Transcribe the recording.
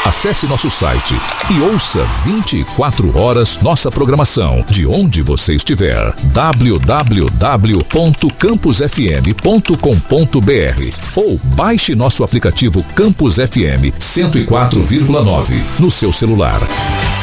Acesse nosso site e ouça 24 horas nossa programação de onde você estiver. www.campusfm.com.br ou baixe nosso aplicativo Campus FM 104,9 no seu celular.